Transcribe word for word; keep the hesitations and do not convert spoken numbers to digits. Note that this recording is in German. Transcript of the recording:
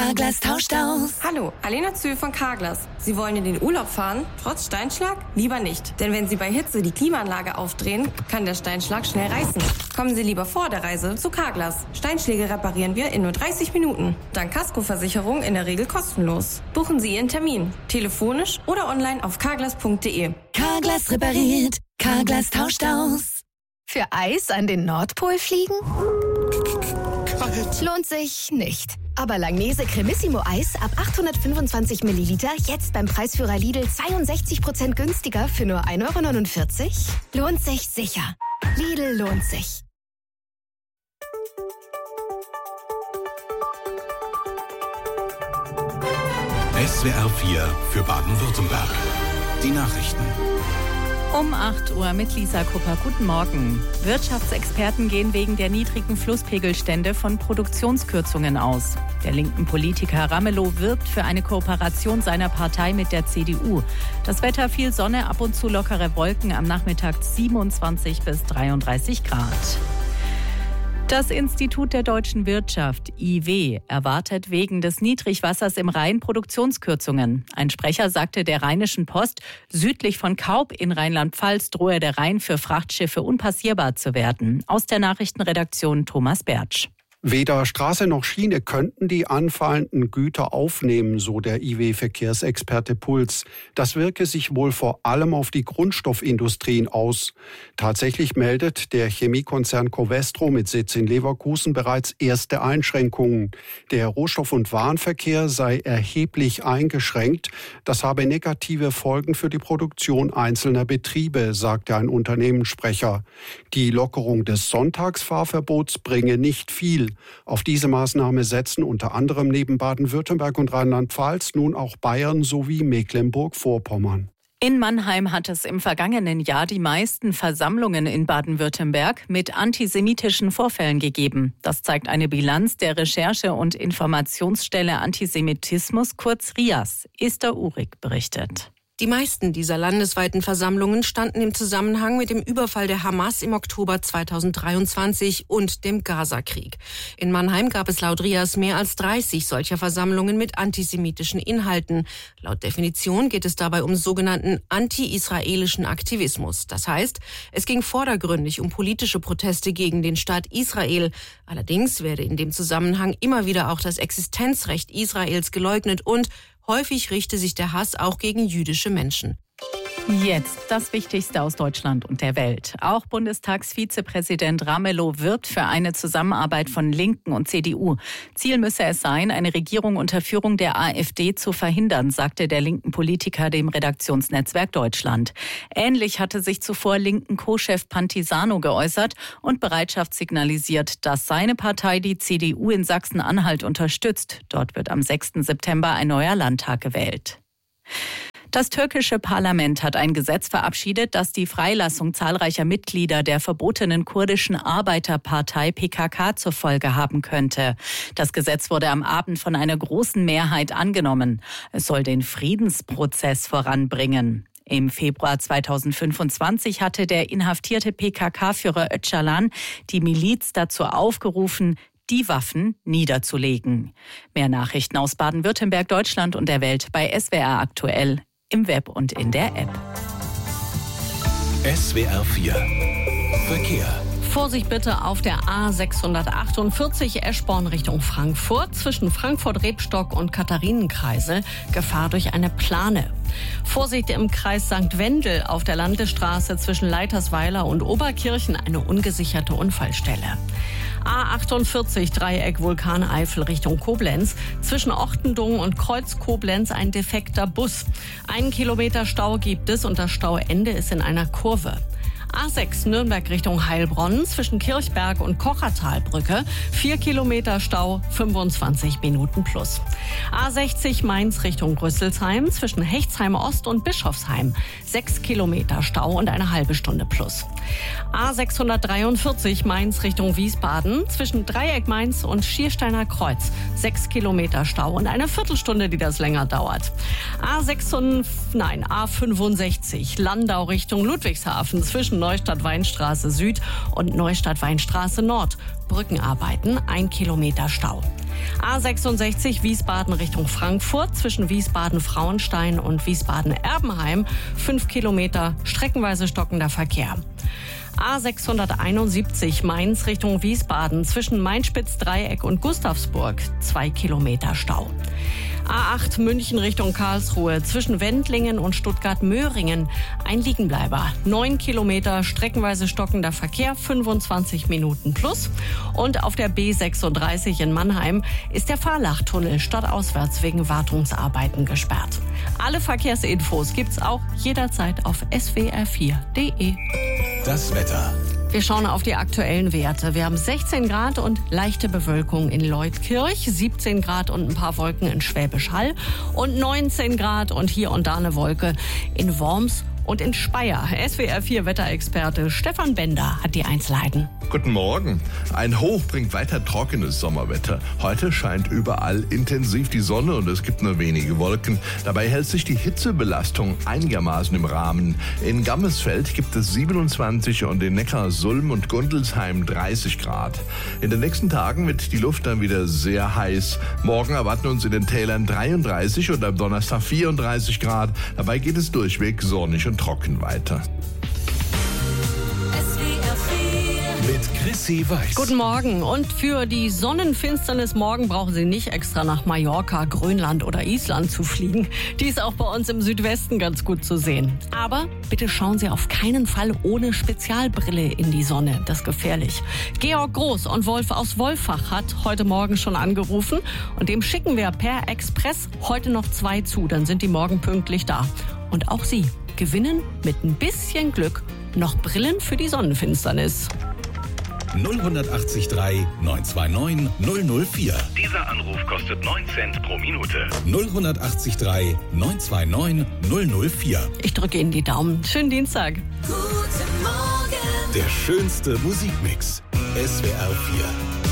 Carglass tauscht aus. Hallo, Alena Zühl von Carglass. Sie wollen in den Urlaub fahren, trotz Steinschlag? Lieber nicht. Denn wenn Sie bei Hitze die Klimaanlage aufdrehen, kann der Steinschlag schnell reißen. Kommen Sie lieber vor der Reise zu Carglass. Steinschläge reparieren wir in nur dreißig Minuten. Dank Kaskoversicherung in der Regel kostenlos. Buchen Sie Ihren Termin. Telefonisch oder online auf carglass punkt de. Carglass repariert. Carglass tauscht aus. Für Eis an den Nordpol fliegen? Lohnt sich nicht. Aber Langnese Cremissimo Eis ab achthundertfünfundzwanzig Milliliter jetzt beim Preisführer Lidl zweiundsechzig Prozent günstiger für nur ein Euro neunundvierzig? Lohnt sich sicher. Lidl lohnt sich. S W R vier für Baden-Württemberg. Die Nachrichten. Um acht Uhr mit Lisa Kupper. Guten Morgen. Wirtschaftsexperten gehen wegen der niedrigen Flusspegelstände von Produktionskürzungen aus. Der linken Politiker Ramelow wirbt für eine Kooperation seiner Partei mit der C D U. Das Wetter: viel Sonne, ab und zu lockere Wolken, am Nachmittag siebenundzwanzig bis dreiunddreißig Grad. Das Institut der deutschen Wirtschaft, I W, erwartet wegen des Niedrigwassers im Rhein Produktionskürzungen. Ein Sprecher sagte der Rheinischen Post, südlich von Kaub in Rheinland-Pfalz drohe der Rhein für Frachtschiffe unpassierbar zu werden. Aus der Nachrichtenredaktion Thomas Bertsch. Weder Straße noch Schiene könnten die anfallenden Güter aufnehmen, so der I W-Verkehrsexperte Puls. Das wirke sich wohl vor allem auf die Grundstoffindustrien aus. Tatsächlich meldet der Chemiekonzern Covestro mit Sitz in Leverkusen bereits erste Einschränkungen. Der Rohstoff- und Warenverkehr sei erheblich eingeschränkt. Das habe negative Folgen für die Produktion einzelner Betriebe, sagte ein Unternehmenssprecher. Die Lockerung des Sonntagsfahrverbots bringe nicht viel. Auf diese Maßnahme setzen unter anderem neben Baden-Württemberg und Rheinland-Pfalz nun auch Bayern sowie Mecklenburg-Vorpommern. In Mannheim hat es im vergangenen Jahr die meisten Versammlungen in Baden-Württemberg mit antisemitischen Vorfällen gegeben. Das zeigt eine Bilanz der Recherche- und Informationsstelle Antisemitismus, kurz R I A S. Esther Uhrig berichtet. Die meisten dieser landesweiten Versammlungen standen im Zusammenhang mit dem Überfall der Hamas im Oktober zweitausenddreiundzwanzig und dem Gaza-Krieg. In Mannheim gab es laut R I A S mehr als dreißig solcher Versammlungen mit antisemitischen Inhalten. Laut Definition geht es dabei um sogenannten anti-israelischen Aktivismus. Das heißt, es ging vordergründig um politische Proteste gegen den Staat Israel. Allerdings werde in dem Zusammenhang immer wieder auch das Existenzrecht Israels geleugnet und häufig richte sich der Hass auch gegen jüdische Menschen. Jetzt das Wichtigste aus Deutschland und der Welt. Auch Bundestagsvizepräsident Ramelow wirbt für eine Zusammenarbeit von Linken und C D U. Ziel müsse es sein, eine Regierung unter Führung der AfD zu verhindern, sagte der linken Politiker dem Redaktionsnetzwerk Deutschland. Ähnlich hatte sich zuvor linken Co-Chef Pantisano geäußert und Bereitschaft signalisiert, dass seine Partei die C D U in Sachsen-Anhalt unterstützt. Dort wird am sechsten September ein neuer Landtag gewählt. Das türkische Parlament hat ein Gesetz verabschiedet, das die Freilassung zahlreicher Mitglieder der verbotenen kurdischen Arbeiterpartei P K K zur Folge haben könnte. Das Gesetz wurde am Abend von einer großen Mehrheit angenommen. Es soll den Friedensprozess voranbringen. Im Februar zweitausendfünfundzwanzig hatte der inhaftierte P K K-Führer Öcalan die Miliz dazu aufgerufen, die Waffen niederzulegen. Mehr Nachrichten aus Baden-Württemberg, Deutschland und der Welt bei S W R aktuell im Web und in der App. S W R vier Verkehr. Vorsicht bitte auf der A sechshundertachtundvierzig Eschborn Richtung Frankfurt zwischen Frankfurt-Rebstock und Katharinenkreisel. Gefahr durch eine Plane. Vorsicht im Kreis Sankt Wendel auf der Landesstraße zwischen Leitersweiler und Oberkirchen, eine ungesicherte Unfallstelle. A achtundvierzig Dreieck Vulkaneifel Richtung Koblenz. Zwischen Ochtendungen und Kreuz Koblenz ein defekter Bus. Einen Kilometer Stau gibt es und das Stauende ist in einer Kurve. A sechs Nürnberg Richtung Heilbronn zwischen Kirchberg und Kochertalbrücke. Vier Kilometer Stau, fünfundzwanzig Minuten plus. A sechzig Mainz Richtung Rüsselsheim zwischen Hechtsheim Ost und Bischofsheim. Sechs Kilometer Stau und eine halbe Stunde plus. A sechshundertdreiundvierzig Mainz Richtung Wiesbaden zwischen Dreieck Mainz und Schiersteiner Kreuz. Sechs Kilometer Stau und eine Viertelstunde, die das länger dauert. A sechshundert, nein, A fünfundsechzig Landau Richtung Ludwigshafen zwischen Neustadt-Weinstraße Süd und Neustadt-Weinstraße Nord. Brückenarbeiten, ein Kilometer Stau. A sechsundsechzig Wiesbaden Richtung Frankfurt zwischen Wiesbaden-Frauenstein und Wiesbaden-Erbenheim. Fünf Kilometer, streckenweise stockender Verkehr. A sechshunderteinundsiebzig Mainz Richtung Wiesbaden zwischen Mainspitz-Dreieck und Gustavsburg. Zwei Kilometer Stau. A acht München Richtung Karlsruhe zwischen Wendlingen und Stuttgart-Möhringen. Ein Liegenbleiber. Neun Kilometer, streckenweise stockender Verkehr, fünfundzwanzig Minuten plus. Und auf der B sechsunddreißig in Mannheim ist der Fahrlachtunnel stadtauswärts wegen Wartungsarbeiten gesperrt. Alle Verkehrsinfos gibt's auch jederzeit auf s w r vier punkt d e. Das Wetter. Wir schauen auf die aktuellen Werte. Wir haben sechzehn Grad und leichte Bewölkung in Leutkirch, siebzehn Grad und ein paar Wolken in Schwäbisch Hall und neunzehn Grad und hier und da eine Wolke in Worms und in Speyer. S W R vier Wetterexperte Stefan Bender hat die Einzelheiten. Guten Morgen. Ein Hoch bringt weiter trockenes Sommerwetter. Heute scheint überall intensiv die Sonne und es gibt nur wenige Wolken. Dabei hält sich die Hitzebelastung einigermaßen im Rahmen. In Gammersfeld gibt es siebenundzwanzig und in Neckarsulm und Gundelsheim dreißig Grad. In den nächsten Tagen wird die Luft dann wieder sehr heiß. Morgen erwarten uns in den Tälern dreiunddreißig und am Donnerstag vierunddreißig Grad. Dabei geht es durchweg sonnig und trocken weiter. Mit Chrissy Weiß. Guten Morgen. Und für die Sonnenfinsternis morgen brauchen Sie nicht extra nach Mallorca, Grönland oder Island zu fliegen. Die ist auch bei uns im Südwesten ganz gut zu sehen. Aber bitte schauen Sie auf keinen Fall ohne Spezialbrille in die Sonne. Das ist gefährlich. Georg Groß und Wolf aus Wolfach hat heute Morgen schon angerufen. Und dem schicken wir per Express heute noch zwei zu. Dann sind die morgen pünktlich da. Und auch Sie gewinnen mit ein bisschen Glück noch Brillen für die Sonnenfinsternis. null acht drei neun zwei neun null null vier. Dieser Anruf kostet neun Cent pro Minute. null acht drei neun zwei neun null null vier. Ich drücke Ihnen die Daumen. Schönen Dienstag. Guten Morgen. Der schönste Musikmix. S W R vier.